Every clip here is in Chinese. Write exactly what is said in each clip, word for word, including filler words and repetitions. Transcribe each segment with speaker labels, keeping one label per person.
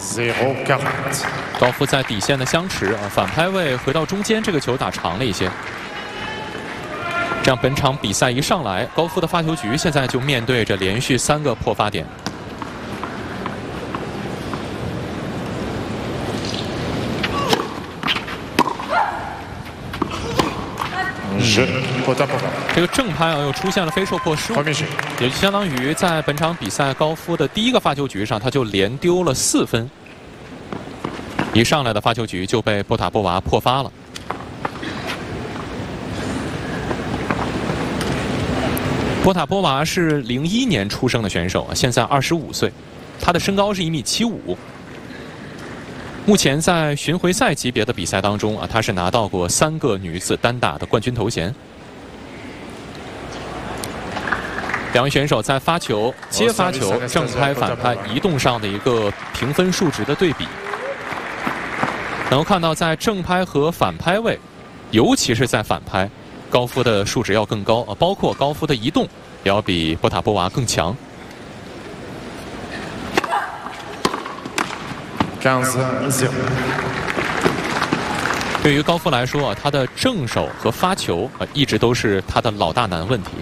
Speaker 1: 高夫在底线的相持啊，反拍位回到中间，这个球打长了一些。这样本场比赛一上来，高夫的发球局现在就面对着连续三个破发点。
Speaker 2: 是，
Speaker 1: 这个正拍啊又出现了飞绰破失误，也就相当于在本场比赛高夫的第一个发球局上，他就连丢了四分。一上来的发球局就被波塔波娃破发了。波塔波娃是零一年出生的选手啊，现在二十五岁，他的身高是一米七五。目前在巡回赛级别的比赛当中啊，他是拿到过三个女子单打的冠军头衔。两位选手在发球、接发球、正拍、反拍、移动上的一个评分数值的对比，能够看到在正拍和反拍位，尤其是在反拍，高夫的数值要更高啊，包括高夫的移动也要比波塔波娃更强。对于高夫来说啊，他的正手和发球啊，一直都是他的老大难问题。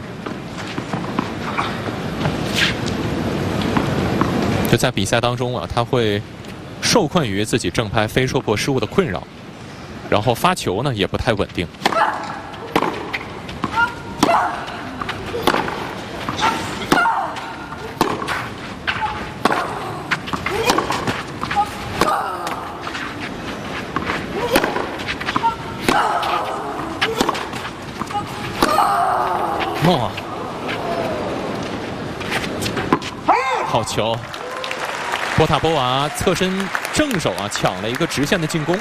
Speaker 1: 就在比赛当中啊，他会受困于自己正拍飞绰破失误的困扰，然后发球呢也不太稳定。哦，好球！波塔波娃侧身正手啊，抢了一个直线的进攻。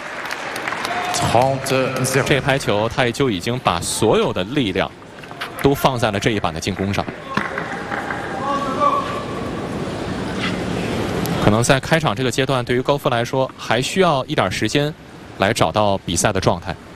Speaker 1: 这拍球，他也就已经把所有的力量都放在了这一板的进攻上。可能在开场这个阶段，对于高夫来说，还需要一点时间来找到比赛的状态。